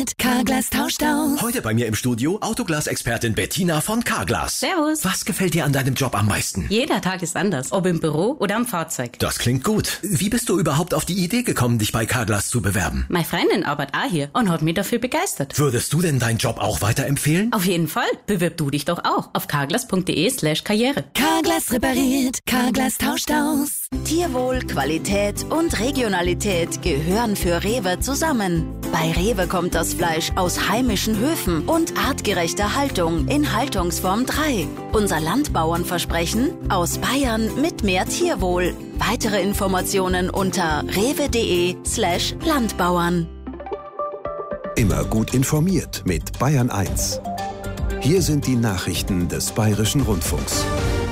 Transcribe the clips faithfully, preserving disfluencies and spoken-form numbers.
repariert, Carglass tauscht aus. Heute bei mir im Studio Autoglas-Expertin Bettina von Carglass. Servus. Was gefällt dir an deinem Job am meisten? Jeder Tag ist anders, ob im Büro oder am Fahrzeug. Das klingt gut. Wie bist du überhaupt auf die Idee gekommen, dich bei Carglass zu bewerben? Meine Freundin arbeitet auch hier und hat mich dafür begeistert. Würdest du denn deinen Job auch weiterempfehlen? Auf jeden Fall. Bewirb du dich doch auch auf carglass.de slash karriere. Carglass repariert, Carglass tauscht aus. Tierwohl, Qualität und Regionalität gehören für Rewe zusammen. Bei Rewe kommt das Fleisch aus heimischen Höfen und artgerechter Haltung in Haltungsform drei. Unser Landbauernversprechen: aus Bayern mit mehr Tierwohl. Weitere Informationen unter rewe.de slash Landbauern. Immer gut informiert mit Bayern eins. Hier sind die Nachrichten des Bayerischen Rundfunks.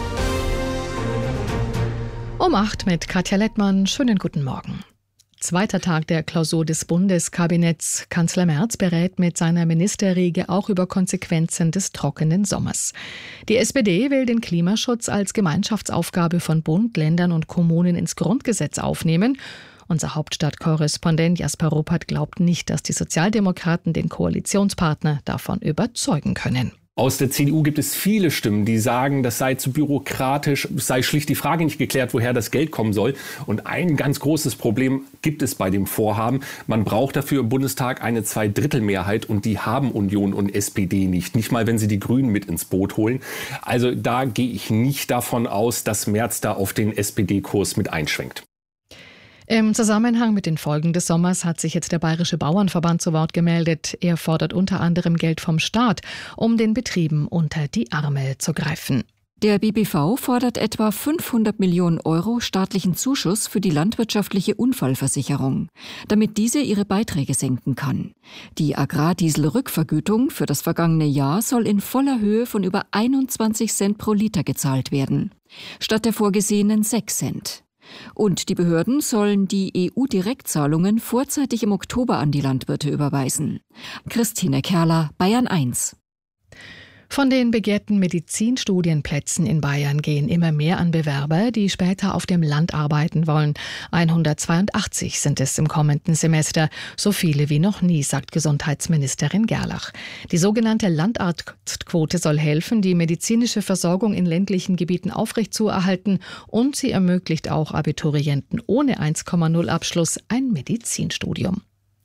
Um acht mit Katja Lettmann. Schönen guten Morgen. Zweiter Tag der Klausur des Bundeskabinetts. Kanzler Merz berät mit seiner Ministerriege auch über Konsequenzen des trockenen Sommers. Die S P D will den Klimaschutz als Gemeinschaftsaufgabe von Bund, Ländern und Kommunen ins Grundgesetz aufnehmen. Unser Hauptstadtkorrespondent Jasper Ruppert glaubt nicht, dass die Sozialdemokraten den Koalitionspartner davon überzeugen können. Aus der C D U gibt es viele Stimmen, die sagen, das sei zu bürokratisch, es sei schlicht die Frage nicht geklärt, woher das Geld kommen soll. Und ein ganz großes Problem gibt es bei dem Vorhaben. Man braucht dafür im Bundestag eine Zweidrittelmehrheit und die haben Union und S P D nicht. Nicht mal, wenn sie die Grünen mit ins Boot holen. Also da gehe ich nicht davon aus, dass Merz da auf den S P D-Kurs mit einschwenkt. Im Zusammenhang mit den Folgen des Sommers hat sich jetzt der Bayerische Bauernverband zu Wort gemeldet. Er fordert unter anderem Geld vom Staat, um den Betrieben unter die Arme zu greifen. Der B B V fordert etwa fünfhundert Millionen Euro staatlichen Zuschuss für die landwirtschaftliche Unfallversicherung, damit diese ihre Beiträge senken kann. Die Agrardieselrückvergütung für das vergangene Jahr soll in voller Höhe von über einundzwanzig Cent pro Liter gezahlt werden, statt der vorgesehenen sechs Cent. Und die Behörden sollen die E U-Direktzahlungen vorzeitig im Oktober an die Landwirte überweisen. Christine Kerler, Bayern eins. Von den begehrten Medizinstudienplätzen in Bayern gehen immer mehr an Bewerber, die später auf dem Land arbeiten wollen. hundertzweiundachtzig sind es im kommenden Semester, so viele wie noch nie, sagt Gesundheitsministerin Gerlach. Die sogenannte Landarztquote soll helfen, die medizinische Versorgung in ländlichen Gebieten aufrechtzuerhalten, und sie ermöglicht auch Abiturienten ohne eins Komma null Abschluss ein Medizinstudium.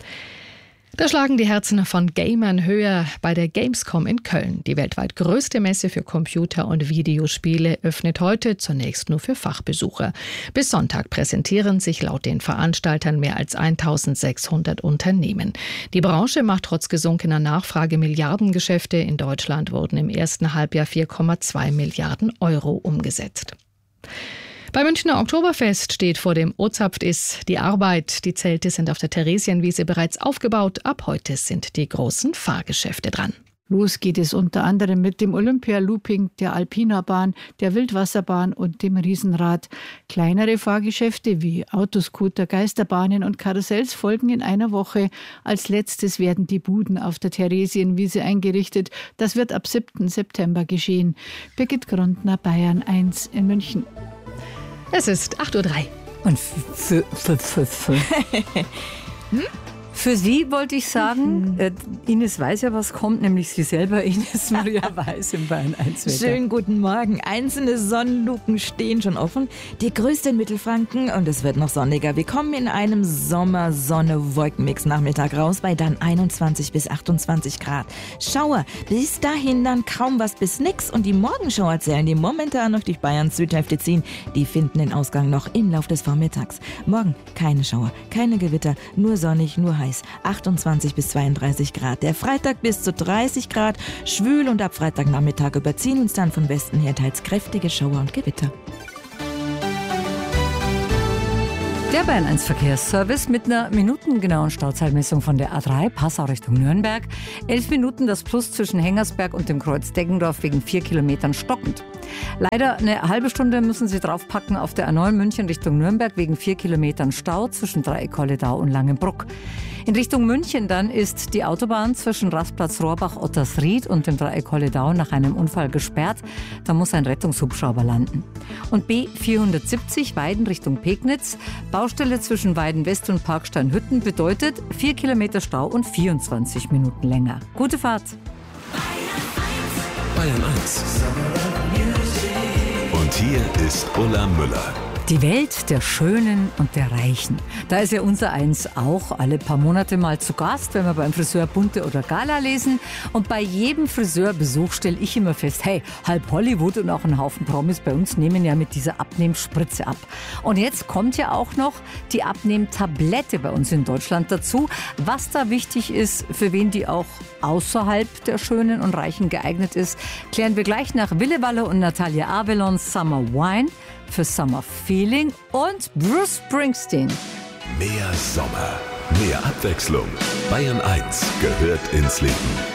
Da schlagen die Herzen von Gamern höher bei der Gamescom in Köln. Die weltweit größte Messe für Computer- und Videospiele öffnet heute zunächst nur für Fachbesucher. Bis Sonntag präsentieren sich laut den Veranstaltern mehr als eintausendsechshundert Unternehmen. Die Branche macht trotz gesunkener Nachfrage Milliardengeschäfte. In Deutschland wurden im ersten Halbjahr vier Komma zwei Milliarden Euro umgesetzt. Beim Münchner Oktoberfest steht vor dem Ozapftis die Arbeit. Die Zelte sind auf der Theresienwiese bereits aufgebaut. Ab heute sind die großen Fahrgeschäfte dran. Los geht es unter anderem mit dem Olympia-Looping, der Alpina-Bahn, der Wildwasserbahn und dem Riesenrad. Kleinere Fahrgeschäfte wie Autoscooter, Geisterbahnen und Karussells folgen in einer Woche. Als letztes werden die Buden auf der Theresienwiese eingerichtet. Das wird ab siebten September geschehen. Birgit Grundner, Bayern eins in München. Es ist acht Uhr drei. Und für, für, für, für. hm? Für Sie wollte ich sagen, äh, Ines weiß ja, was kommt, nämlich Sie selber, Ines Maria Weiß im Bayern eins Wetter. Schönen guten Morgen. Einzelne Sonnenluken stehen schon offen. Die größte in Mittelfranken und es wird noch sonniger. Wir kommen in einem Sommer-Sonne-Wolkenmix Nachmittag raus bei dann einundzwanzig bis achtundzwanzig Grad. Schauer, bis dahin dann kaum was bis nix. Und die Morgenschauerzellen, die momentan noch durch Bayerns Südhälfte ziehen, die finden den Ausgang noch im Lauf des Vormittags. Morgen keine Schauer, keine Gewitter, nur sonnig, nur heiß. achtundzwanzig bis zweiunddreißig Grad. Der Freitag bis zu dreißig Grad. Schwül und ab Freitagnachmittag überziehen uns dann von Westen her teils kräftige Schauer und Gewitter. Der Bayern eins Verkehrsservice mit einer minutengenauen Stauzeitmessung von der A drei Passau Richtung Nürnberg. Elf Minuten das Plus zwischen Hengersberg und dem Kreuz Deggendorf wegen vier Kilometern stockend. Leider eine halbe Stunde müssen Sie draufpacken auf der A neun München Richtung Nürnberg wegen vier Kilometern Stau zwischen Dreieck-Holledau und Langenbruck. In Richtung München dann ist die Autobahn zwischen Rastplatz Rohrbach-Ottersried und dem Dreieck Holledau nach einem Unfall gesperrt. Da muss ein Rettungshubschrauber landen. Und B vierhundertsiebzig Weiden Richtung Pegnitz. Bau Baustelle zwischen Weiden-West und Parksteinhütten bedeutet vier Kilometer Stau und vierundzwanzig Minuten länger. Gute Fahrt. Bayern eins. Und hier ist Ulla Müller. Die Welt der Schönen und der Reichen. Da ist ja unser Eins auch alle paar Monate mal zu Gast, wenn wir beim Friseur Bunte oder Gala lesen. Und bei jedem Friseurbesuch stelle ich immer fest, hey, halb Hollywood und auch ein Haufen Promis bei uns nehmen ja mit dieser Abnehmspritze ab. Und jetzt kommt ja auch noch die Abnehmtablette bei uns in Deutschland dazu. Was da wichtig ist, für wen die auch außerhalb der Schönen und Reichen geeignet ist, klären wir gleich nach Wille Walle und Natalia Avelons Summer Wine für Summer Feeling und Bruce Springsteen. Mehr Sommer, mehr Abwechslung. Bayern eins gehört ins Leben.